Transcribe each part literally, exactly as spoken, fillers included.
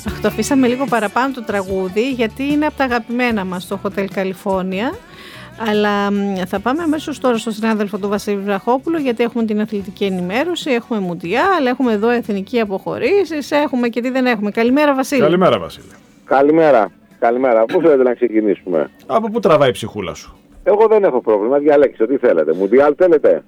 Αχ, το αφήσαμε λίγο παραπάνω το τραγούδι, γιατί είναι από τα αγαπημένα μας το Hotel California. Αλλά θα πάμε αμέσως τώρα στον συνάδελφο του Βασίλη Βραχόπουλο, γιατί έχουμε την αθλητική ενημέρωση, έχουμε Μουντιάλ, έχουμε εδώ εθνική αποχωρήσεις, έχουμε και τι δεν έχουμε. Καλημέρα, Βασίλη. Καλημέρα, Βασίλη. Καλημέρα. Καλημέρα. Πού θέλετε να ξεκινήσουμε? Από πού τραβάει η ψυχούλα σου? Εγώ δεν έχω πρόβλημα. Διαλέξτε τι θέλετε. Μουντιάλ θέλετε?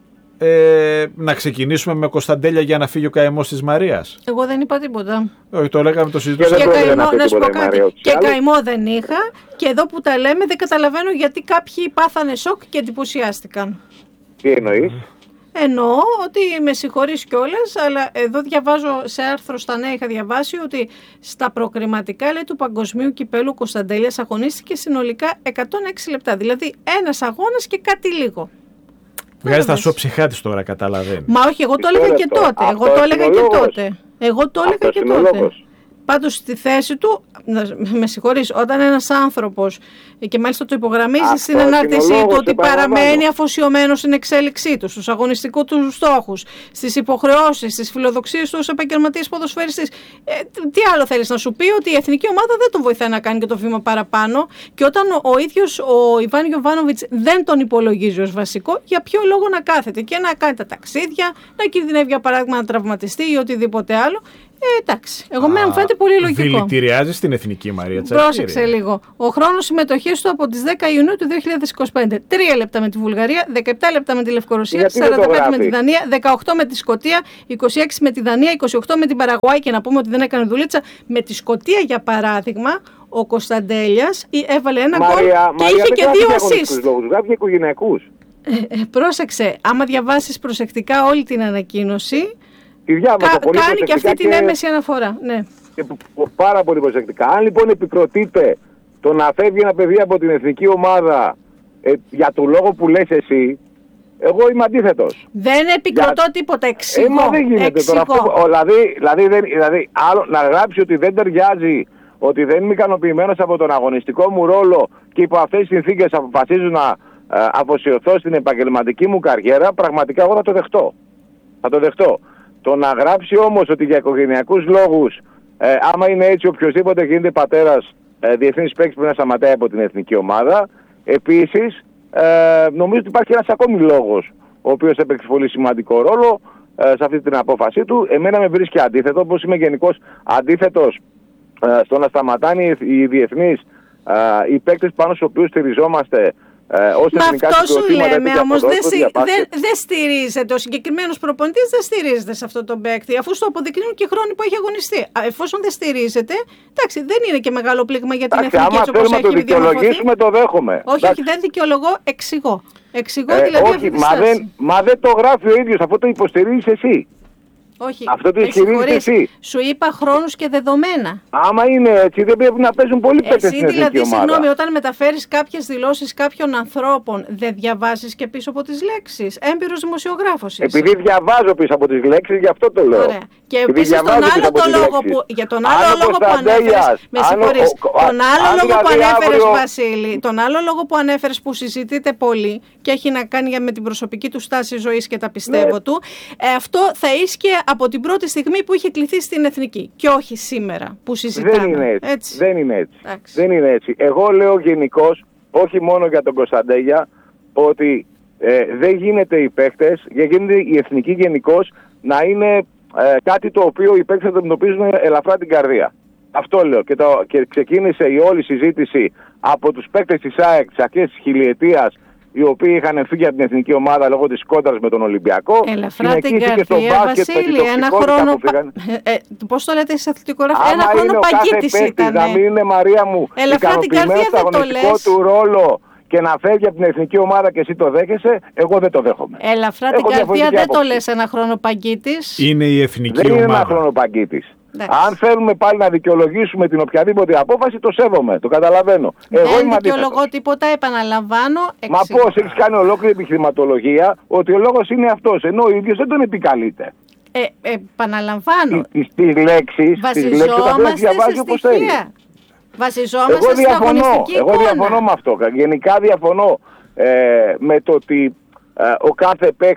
Ε, να ξεκινήσουμε με Κωνσταντέλια για να φύγει ο καημός της Μαρίας. Εγώ δεν είπα τίποτα. Όχι, το λέγαμε, το συζητούσαμε. Και, και καημό, να, να σου πω κάτι. Μαρία, Και καημό δεν είχα. Και εδώ που τα λέμε δεν καταλαβαίνω γιατί κάποιοι πάθανε σοκ και εντυπωσιάστηκαν. Τι εννοείς? Εννοώ ότι με συγχωρείς κιόλας, αλλά εδώ διαβάζω σε άρθρο στα Νέα, είχα διαβάσει ότι στα προκριματικά, λέει, του Παγκοσμίου Κυπέλου Κωνσταντέλιας αγωνίστηκε συνολικά εκατόν έξι λεπτά. Δηλαδή ένας αγώνας και κάτι λίγο. Βγάζει τα σώψυχά της τώρα, καταλαβαίνει. Μα όχι, εγώ το έλεγα και τότε. Εγώ το έλεγα και τότε. Εγώ το έλεγα και τότε. Πάντως στη θέση του, με συγχωρείς, όταν ένας άνθρωπος, και μάλιστα το υπογραμμίζει στην ανάρτησή του, ότι παραμένει αφοσιωμένος στην εξέλιξή του, στους αγωνιστικούς του στόχους, στις υποχρεώσεις, στις φιλοδοξίες του ως επαγγελματίας ποδοσφαιριστής. Ε, τι άλλο θέλεις να σου πει? Ότι η εθνική ομάδα δεν τον βοηθάει να κάνει και το βήμα παραπάνω, και όταν ο, ο ίδιος ο Ιβάν Γιοβάνοβιτς δεν τον υπολογίζει ως βασικό, για ποιο λόγο να κάθεται και να κάνει τα ταξίδια, να κινδυνεύει για παράδειγμα να τραυματιστεί ή οτιδήποτε άλλο. Ε, εντάξει. Εγώ με μου φαίνεται πολύ λογικό. Δηλητηριάζει την εθνική Μαρία Τσακίρη. Πρόσεξε λίγο. Ο χρόνος συμμετοχής του από τις δέκα Ιουνίου του δύο χιλιάδες είκοσι πέντε. τρία λεπτά με τη Βουλγαρία, δεκαεπτά λεπτά με τη Λευκορωσία, σαράντα πέντε με τη Δανία, δεκαοκτώ με τη Σκωτία, είκοσι έξι με τη Δανία, είκοσι οκτώ με την Παραγουάη, και να πούμε ότι δεν έκανε δουλίτσα. Με τη Σκωτία, για παράδειγμα, ο Κωνσταντέλιας έβαλε ένα γκολ και είχε και δύο assist. Γράφει οικογενειακούς. Ε, ε, πρόσεξε, άμα διαβάσεις προσεκτικά όλη την ανακοίνωση, Κα, πολύ κάνει και αυτή την έμεση αναφορά. Ναι. Και πάρα πολύ προσεκτικά. Αν λοιπόν επικροτείτε το να φεύγει ένα παιδί από την εθνική ομάδα ε, για το λόγο που λες εσύ, εγώ είμαι αντίθετος. Δεν επικροτώ για... τίποτα. Εξηγώ. Ε, μα δεν γίνεται Εξηγώ. τώρα αυτό. Δηλαδή, δηλαδή, δεν, δηλαδή άλλο, να γράψει ότι δεν ταιριάζει, ότι δεν είμαι ικανοποιημένος από τον αγωνιστικό μου ρόλο και υπό αυτές τις συνθήκες αποφασίζω να ε, αφοσιωθώ στην επαγγελματική μου καριέρα, πραγματικά εγώ θα το δεχτώ. Θα το δεχτώ. Το να γράψει όμως ότι για οικογενειακούς λόγους, ε, άμα είναι έτσι, οποιοδήποτε γίνεται πατέρας ε, διεθνής παίκτης πρέπει να σταματάει από την εθνική ομάδα. Επίσης, ε, νομίζω ότι υπάρχει ένας ακόμη λόγος, ο οποίος έπαιξε πολύ σημαντικό ρόλο ε, σε αυτή την απόφασή του. Εμένα με βρίσκει αντίθετο, όπως είμαι γενικώς αντίθετος ε, στο να σταματάνε οι διεθνείς ε, οι παίκτες πάνω στους οποίους στηριζόμαστε. Ε, Μα αυτό σου λέμε, όμως δεν δε, δε στηρίζεται. Ο συγκεκριμένος προπονητής δεν στηρίζεται σε αυτό τον παίκτη, αφού στο αποδεικνύουν και χρόνια που έχει αγωνιστεί. Εφόσον δεν στηρίζεται, εντάξει, δεν είναι και μεγάλο πλήγμα για την εντάξει, εθνική, έτσι όπως έχει διαμορφωθεί. Αν το δικαιολογήσουμε, το δέχομαι. Όχι, όχι, δεν δικαιολογώ, εξηγώ. Εξηγώ ε, δηλαδή όχι, αυτή τη μα στάση. δεν, μα δεν το γράφει ο ίδιος, αυτό το υποστηρίζεις εσύ. Όχι, αυτό το ισχυρίζεις εσύ. Σου είπα χρόνους και δεδομένα. Άμα είναι έτσι, δεν πρέπει να παίζουν πολλοί παίκτες στην εθνική ομάδα. Εσύ δηλαδή, συγγνώμη, όταν μεταφέρεις κάποιες δηλώσεις κάποιων ανθρώπων, δεν διαβάζεις και πίσω από τις λέξεις? Έμπειρος δημοσιογράφος είσαι. Επειδή διαβάζω πίσω από τις λέξεις, γι' αυτό το λέω. Ωραία. Και επίσης τον άλλο το λόγο που, για τον άλλο λόγο που ανέφερες, με συγχωρείς, τον άλλο λόγο που ανέφερες, Βασίλη, τον άλλο λόγο που ανέφερες που συζητείτε πολύ και έχει να κάνει με την προσωπική του στάση ζωής και τα πιστεύω ναι. του, ε, αυτό θα ίσχυε από την πρώτη στιγμή που είχε κληθεί στην εθνική και όχι σήμερα που συζητάμε. Δεν είναι έτσι. έτσι. Δεν είναι έτσι. Δεν είναι έτσι. Εγώ λέω γενικώς, όχι μόνο για τον Κωνσταντέλια, ότι ε, δεν γίνεται οι παίκτες, γίνεται η εθνική γενικώς να είναι ε, κάτι το οποίο οι παίκτες αντιμετωπίζουν ελαφρά την καρδία. Αυτό λέω. Και, το, και ξεκίνησε η όλη συζήτηση από τους παίκτες της ΑΕΚ τις αρχές της χιλιετίας, οι οποίοι είχαν φύγει από την εθνική ομάδα λόγω της κόντρας με τον Ολυμπιακό. Ελαφρά την καρδία, Βασίλη, ένα χρόνο. Ε, ε, πώς το λέτε εσείς αθλητικογράφο, ένα χρόνο παγίτης ήταν. Να μην είναι, Μαρία μου, ελαφρά την καρδία δεν το λες. Του ρόλο και να φεύγει από την εθνική ομάδα και εσύ το δέχεσαι, εγώ δεν το δέχομαι. Ελαφρά την καρδία δεν το λες ένα χρόνο παγίτης. Είναι η εθνική δεν ομάδα. Δεν είναι ένα χρόνο παγίτης. Αν θέλουμε πάλι να δικαιολογήσουμε την οποιαδήποτε απόφαση, το σέβομαι, το καταλαβαίνω. Δεν Εγώ είμαι δικαιολογώ τίποτα, επαναλαμβάνω. Εξήγω. Μα πώς έχεις κάνει ολόκληρη επιχειρηματολογία ότι ο λόγος είναι αυτός, ενώ ο ίδιος δεν τον επικαλείται. Ε, επαναλαμβάνω. Τις λέξεις, βασιζόμαστε σε στοιχεία. Βασιζόμαστε εγώ στην αγωνιστική Εγώ εικόνα. διαφωνώ με αυτό. Γενικά διαφωνώ ε, με το ότι ε, ο κάθε παίκτης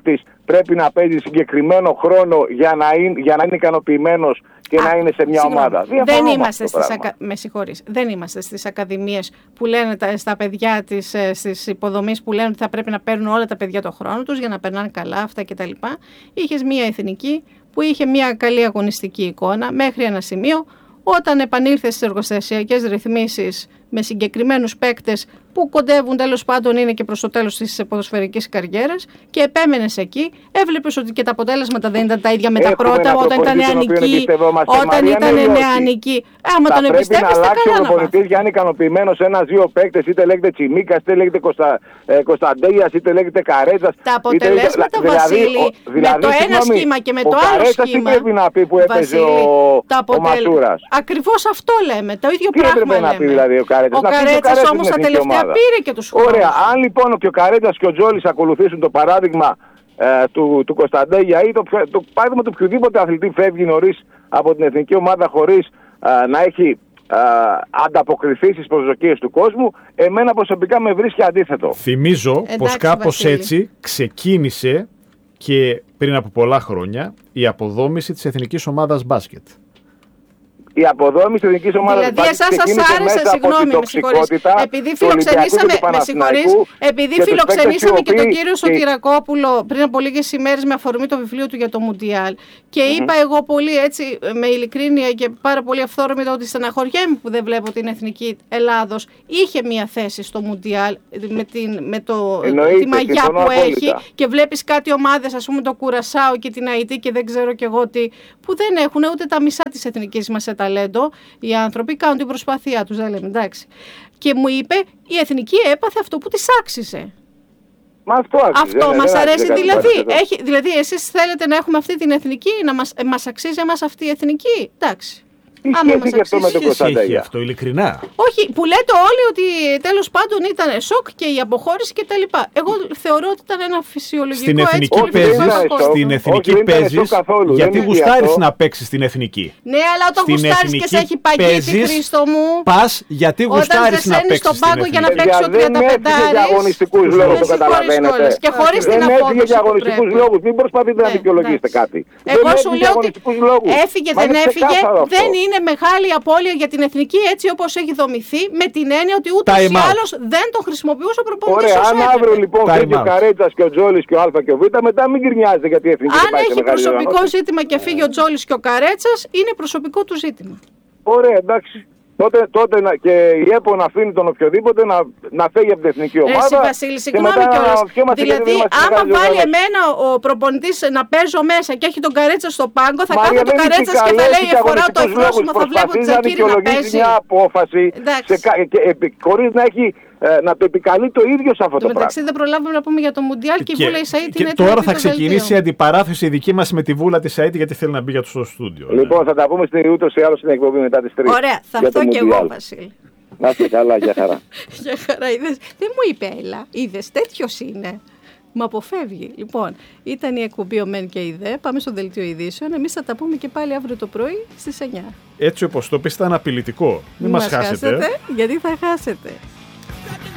πρέπει να παίζει συγκεκριμένο χρόνο για να είναι, για να είναι ικανοποιημένος και Α, να είναι σε μια συγγνώμη. ομάδα. Δεν είμαστε, στις ακα... Με συγχωρείς. Δεν είμαστε στις ακαδημίες που λένε τα, στα παιδιά της, στις υποδομής που λένε ότι θα πρέπει να παίρνουν όλα τα παιδιά το χρόνο τους για να περνάνε καλά αυτά κτλ. Είχες μια εθνική που είχε μια καλή αγωνιστική εικόνα μέχρι ένα σημείο. Όταν επανήλθε στις εργοστασιακές ρυθμίσεις με συγκεκριμένους παίκτες που κοντεύουν τέλος πάντων είναι και προς το τέλος της ποδοσφαιρικής καριέρας και επέμενες εκεί, έβλεπες ότι και τα αποτέλεσματα δεν ήταν τα ίδια με τα Έχουμε πρώτα όταν ήταν νεανική. Όταν ήταν νεανική. Άμα τον εμπιστεύεις, θα αλλάξει ο προπονητής για να είναι ικανοποιημένος ένας-δύο παίκτες, είτε λέγεται Τσιμίκας, είτε λέγεται Κωντα, ε, Κωνσταντέλιας, είτε λέγεται Καρέτσας. Τα αποτελέσματα, είτε, Βασίλη, δηλαδή, με δηλαδή, το ένα συγγνώμη, σχήμα και με το άλλο σχήμα. Τι πρέπει να πει που έπαιζε ο, ο Μασούρας. Ακριβώς αυτό λέμε. Το ίδιο πράγμα λέμε. Δηλαδή, ο Καρέτσας, ο Καρέτσας όμως τα τελευταία πήρε και τους χρόνους. Ωραία, αν λοιπόν και ο Καρέτσας και ο Τζόλης ακολουθήσουν το παράδειγμα ε, του, του Κωνσταντέλια ή το, το παράδειγμα του οποιοδήποτε αθλητή φεύγει νωρίς από την εθνική ομάδα χωρίς ε, να έχει ε, ανταποκριθεί στις προσδοκίες του κόσμου, εμένα προσωπικά με βρίσκει αντίθετο. Θυμίζω Εντάξει, πως κάπως Βασίλη. έτσι ξεκίνησε και πριν από πολλά χρόνια η αποδόμηση της εθνικής ομάδας μπάσκετ. Η αποδόμηση της εθνικής ομάδας δηλαδή, εσάς σας άρεσε, συγγνώμη, με συγχωρείς, επειδή φιλοξενήσαμε, με συγχωρείς, επειδή φιλοξενήσαμε και, και τον κύριο Σωτηρακόπουλο πριν από λίγες ημέρες με αφορμή το βιβλίο του για το Μουντιάλ και mm-hmm. είπα εγώ πολύ έτσι με ειλικρίνεια και πάρα πολύ αυθόρμητα ότι στεναχωριέμαι που δεν βλέπω την εθνική Ελλάδος είχε μια θέση στο Μουντιάλ με, την, με το, τη μαγιά που έχει και βλέπεις κάτι ομάδες, ας πούμε το Κουρασάο και την Αϊτή και δεν ξέρω κι εγώ τι, που δεν έχουν ούτε τα μισά της εθνικής μας ταλέντο, οι άνθρωποι κάνουν την προσπάθειά τους, δεν λέμε, εντάξει. Και μου είπε, η εθνική έπαθε αυτό που της άξιζε. Μα αυτό άξιζε. Αυτό μας αρέσει δηλαδή. Έχει, δηλαδή, εσείς θέλετε να έχουμε αυτή την εθνική, να μας, ε, μας αξίζει εμάς αυτή η εθνική. Εντάξει. Τι σχέση αυτό με τον Κωνσταντέλια? Αυτό ειλικρινά. Όχι, που λέτε όλοι ότι τέλος πάντων ήταν σοκ και η αποχώρηση κτλ. Εγώ θεωρώ ότι ήταν ένα φυσιολογικό στην εθνική έτσι. Παίζεις, στην εθνική παίζεις, γιατί γουστάρεις να παίξεις στην εθνική. Ναι, αλλά όταν γουστάρεις και σε έχει παγίδι, Χρήστο μου. Πας γιατί γουστάρεις να παίξεις στον πάγκο για να παίξεις ο τριάντα πέντε. Δεν έφυγε για αγωνιστικούς λόγους, το καταλαβαίνετε. Και χωρίς την απόδοση. Δεν έφυγε για αγωνιστικούς λόγους. Μην προσπαθείτε να δικαιολογήσετε κάτι. Εγώ σου λέω ότι έφυγε, δεν έφυγε, δεν είναι μεγάλη απώλεια για την εθνική έτσι όπως έχει δομηθεί, με την έννοια ότι ούτως ή άλλως δεν τον χρησιμοποιούσε ο προπονητής. Ωραία, αν αύριο λοιπόν φύγει ο Καρέτσας και ο Τζόλης και ο Α και ο Β, μετά μην γκρινιάζετε γιατί η εθνική. Αν έχει προσωπικό ζήτημα και φύγει ο Τζόλης και ο Καρέτσας, είναι προσωπικό του ζήτημα. Ωραία, εντάξει. Τότε, τότε να, και η ΕΠΟ να αφήνει τον οποιοδήποτε να, να φύγει από την εθνική ομάδα. Εσύ Βασίλη, συγγνώμη κιόλας. Δηλαδή, άμα βάλει εμένα ο προπονητής να παίζω μέσα και έχει τον Καρέτσα στο πάγκο, θα κάθω τον Καρέτσα και θα λέει φοράω το εφρόσιμο, θα βλέπω τη Ζακύρη να παίζει. Μια απόφαση χωρίς να έχει να το επικαλεί το ίδιο σε αυτό το, το πράγμα. Εντάξει, δεν προλάβουμε να πούμε για το Μουντιάλ και, και η Βούλα η Σαΐτ είναι. Και τώρα θα ξεκινήσει η αντιπαράθεση δική μας με τη Βούλα τη Σαΐτ γιατί θέλει να μπει για το στο στούντιο. Λοιπόν, ναι. Θα τα πούμε στην ούτως ή άλλως στην εκπομπή μετά τις τρεις. Ωραία, θα έρθω και εγώ, Βασίλη. Να είστε καλά, για χαρά. Για χαρά, είδες. Δεν μου είπε, έλα, είδες, τέτοιος είναι. Μ' αποφεύγει. Λοιπόν, ήταν η εκπομπή ο Μεν και η Δε. Πάμε στο δελτίο ειδήσεων. Εμείς θα τα πούμε και πάλι αύριο το πρωί στις εννιά. Έτσι όπως το πεις ήταν απειλητικό. Μην μας χάσετε. χάσετε. Γιατί θα χάσετε.